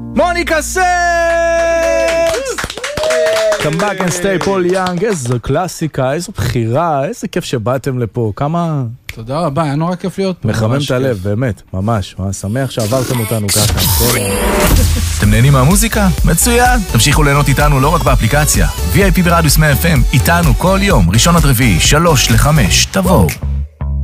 מוניקה סקס! Come back and stay, פול יאנג, איזו קלאסיקה, איזו בחירה, איזה כיף שבאתם לפה, כמה... תודה רבה, היה נורא כיף להיות פה. מחמם את הלב, באמת, ממש, שמח שעברתם אותנו ככה. אתם נהנים מהמוזיקה? מצוין! תמשיכו ליהנות איתנו לא רק באפליקציה. VIP ברדיוס 100 FM, איתנו כל יום, ראשון עד רביעי, 3 ל-5, תבואו.